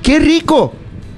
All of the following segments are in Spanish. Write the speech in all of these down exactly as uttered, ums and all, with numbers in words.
¡Qué rico!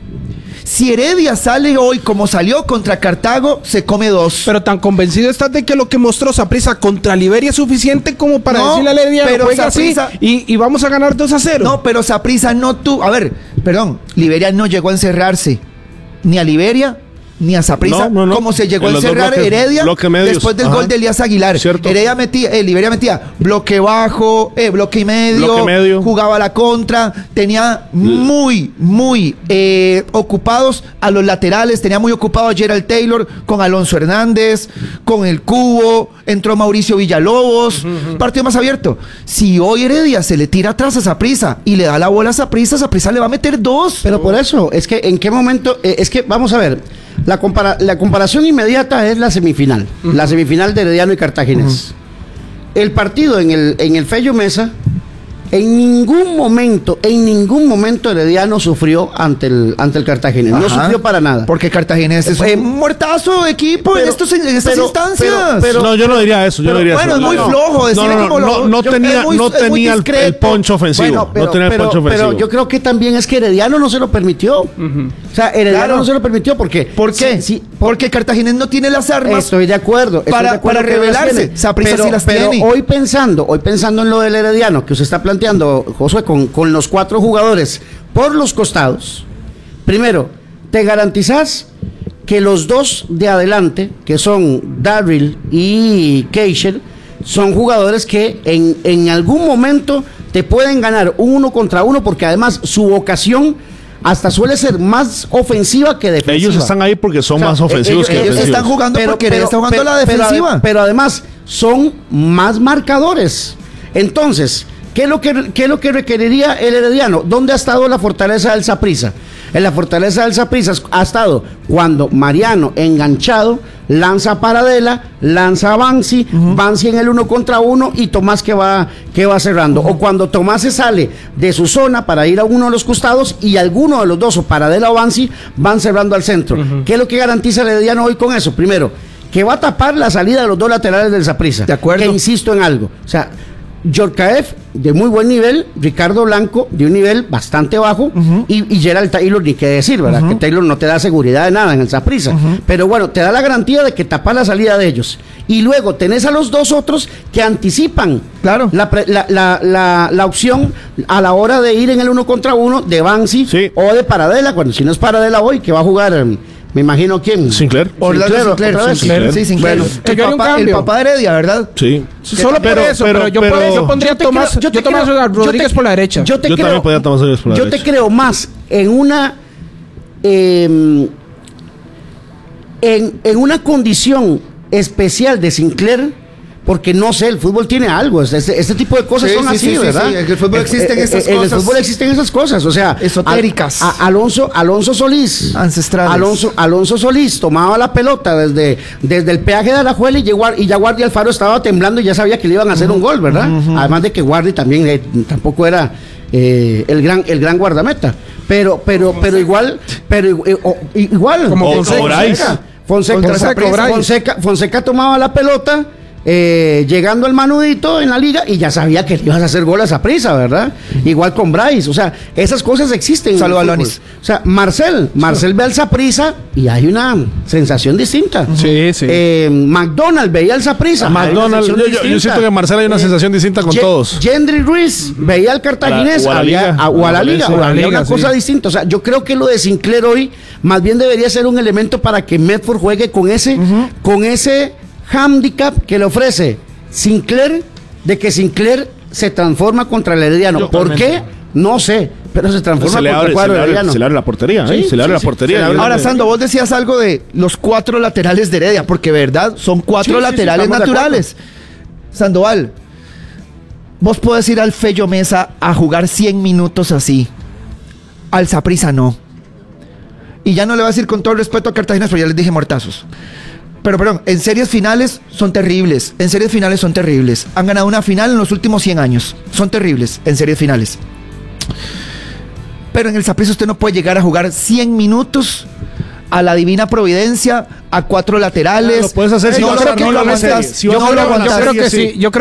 Si Heredia sale hoy como salió contra Cartago, se come dos. Pero tan convencido estás de que lo que mostró Saprissa contra Liberia es suficiente como para no, decirle a Heredia, pero juega Saprissa, así y, y vamos a ganar dos a cero. No, pero Saprissa no tuvo... A ver, perdón, Liberia no llegó a encerrarse ni a Liberia ni a Saprissa, no, no, no. como se llegó en a encerrar bloques, Heredia bloque después del Ajá. gol de Elías Aguilar. Cierto. Heredia metía, eh, Liberia metía bloque bajo, eh, bloque y medio, bloque medio, jugaba la contra, tenía muy, muy eh, ocupados a los laterales, tenía muy ocupado a Gerald Taylor con Alonso Hernández, con el Cubo, entró Mauricio Villalobos, uh-huh. partido más abierto. Si hoy Heredia se le tira atrás a Saprissa y le da la bola a Saprissa, Saprissa le va a meter dos. Pero por eso, es que en qué momento, eh, es que vamos a ver. La, compara la comparación inmediata es la semifinal, uh-huh. la semifinal de Herediano y Cartaginés. Uh-huh. El partido en el, en el Fello Mesa, en ningún momento, en ningún momento Herediano sufrió ante el, ante el Cartaginés. Ajá. No sufrió para nada. Porque Cartaginés es eh, un muertazo de equipo pero, en, estos, en estas pero, instancias. Pero, pero, no, yo no diría eso. Yo pero, no diría bueno, eso. es muy no, flojo. No, no, no, como no, lo, no yo, tenía, muy, no tenía el, el poncho ofensivo. Bueno, pero, no tenía pero, el poncho ofensivo. Pero yo creo que también es que Herediano no se lo permitió. Uh-huh. O sea, Herediano claro. no se lo permitió porque... ¿Por qué? Sí, sí, porque Cartaginés no tiene las armas. Estoy de acuerdo. Estoy para, de acuerdo para rebelarse. Saprissa sí las pero tiene. hoy pensando, hoy pensando en lo del Herediano que usted está planteando, Josué, con, con los cuatro jugadores por los costados, primero, te garantizas que los dos de adelante, que son Darryl y Keisher, son jugadores que en, en algún momento te pueden ganar un uno contra uno, porque además su vocación hasta suele ser más ofensiva que defensiva. Ellos están ahí porque son o sea, más ellos, ofensivos que ellos defensivos. Ellos están jugando pero, porque pero, está jugando pero, la defensiva. Pero, pero además son más marcadores. Entonces, ¿qué es lo que, qué es lo que requeriría el Herediano? ¿Dónde ha estado la fortaleza del Saprissa? En la fortaleza del Saprissa ha estado cuando Mariano enganchado lanza a Paradela, lanza a Bansi, uh-huh. Bansi en el uno contra uno y Tomás que va, que va cerrando. Uh-huh. O cuando Tomás se sale de su zona para ir a uno de los costados y alguno de los dos, o Paradela o Bansi, van cerrando al centro. Uh-huh. ¿Qué es lo que garantiza el Herediano hoy con eso? Primero, que va a tapar la salida de los dos laterales del Saprissa. De acuerdo. Que insisto en algo. O sea, Yorkaev de muy buen nivel, Ricardo Blanco de un nivel bastante bajo, uh-huh. y, y Gerald Taylor, ni qué decir, ¿verdad? Uh-huh. Que Taylor no te da seguridad de nada en el Saprissa, uh-huh. pero bueno, te da la garantía de que tapa la salida de ellos. Y luego tenés a los dos otros que anticipan claro. la, la, la, la, la opción a la hora de ir en el uno contra uno de Bansi sí. o de Paradela, cuando si no es Paradela hoy, que va a jugar... Me imagino quién. Sinclair. Orlando Sinclair. Sinclair. Sinclair. Sí, Sinclair. Bueno, el, papá, el papá de Heredia, ¿verdad? Sí. Solo pero, por eso, pero, pero yo pero, por eso pondría a Tomás, creo, yo yo Tomás creo, Rodríguez te, por la derecha. Yo, te yo creo, también podría Tomás Rodríguez por la yo derecha. Yo te creo más en una eh, en, en una condición especial de Sinclair. Porque no sé, el fútbol tiene algo, este, este tipo de cosas sí, son sí, así, sí, ¿verdad? Sí, sí. En el fútbol existen eh, esas eh, cosas. En el fútbol existen esas cosas, o sea, esotéricas. A, a Alonso, Alonso Solís, ancestrales. Alonso, Alonso Solís tomaba la pelota desde, desde el peaje de Alajuela y, llegó, y ya Guardi Alfaro estaba temblando y ya sabía que le iban a hacer uh-huh. un gol, ¿verdad? Uh-huh. Además de que Guardi también eh, tampoco era eh, el gran el gran guardameta, pero pero pero igual, pero eh, oh, igual como Fonseca, Fonseca, Fonseca, Fonseca, Fonseca, Fonseca tomaba la pelota. Eh, llegando al manudito en la liga y ya sabía que le ibas a hacer gol a Saprissa, ¿verdad? Uh-huh. Igual con Bryce, o sea, esas cosas existen. Saludos a Lonis. O sea, Marcel, Marcel ve al Saprissa y hay una sensación distinta. Uh-huh. Sí, sí. Eh, McDonald veía al Saprissa. McDonald, yo, yo, yo siento que Marcel hay una eh, sensación distinta con Ye- todos. Gendry Ruiz veía al Cartaginés, la, o a la había, liga, a, o a la liga, o había liga, una sí. cosa distinta. O sea, yo creo que lo de Sinclair hoy más bien debería ser un elemento para que Medford juegue con ese, uh-huh. con ese handicap que le ofrece Sinclair, de que Sinclair se transforma contra el Herediano. Yo, ¿por qué? No sé, pero se transforma se le contra abre, el cuadro se le Herediano. abre, se le abre la portería, ¿eh? Sí, se le abre sí, la sí, portería. Abre. Ahora, Sando, vos decías algo de los cuatro laterales de Heredia, porque verdad, son cuatro sí, laterales sí, sí, naturales. Sandoval, vos podés ir al Fello Mesa a jugar cien minutos así. Al Saprissa no. Y ya no le voy a decir con todo el respeto a Cartagena, pero ya les dije muertazos. Pero, perdón, en series finales son terribles. En series finales son terribles. Han ganado una final en los últimos cien años. Son terribles en series finales. Pero en el Saprissa usted no puede llegar a jugar cien minutos a la divina providencia, a cuatro laterales. No, lo puedes hacer si no, vas a no, no, ganar no, la serie. yo no lo aguantas. Yo creo que sí. Yo creo